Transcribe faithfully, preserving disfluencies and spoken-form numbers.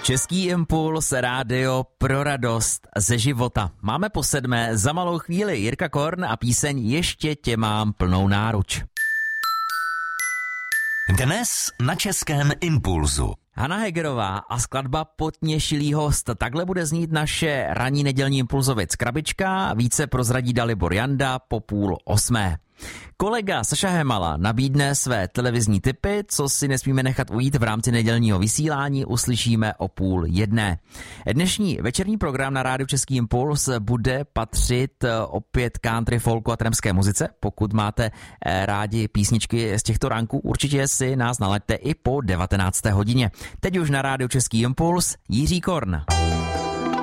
Český impuls, rádio pro radost ze života. Máme po sedmé za malou chvíli Jirka Korn a píseň Ještě tě mám plnou náruč. Dnes na Českém impulzu. Hana Hegerová a skladba Potněšilý host. Takhle bude znít naše ranní nedělní impulzovic Krabička. Více prozradí Dalibor Janda po půl osmé. Kolega Saša Hemala nabídne své televizní tipy, co si nesmíme nechat ujít v rámci nedělního vysílání, uslyšíme o půl jedné. Dnešní večerní program na rádiu Český impuls bude patřit opět country, folku a tramské muzice. Pokud máte rádi písničky z těchto ránků, určitě si nás nalaďte i po devatenácté hodině. Teď už na rádiu Český impuls Jiří Korn.